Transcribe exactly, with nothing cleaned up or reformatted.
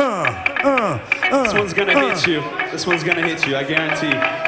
Uh, uh, uh, This one's gonna uh. hit you. This one's gonna hit you, I guarantee.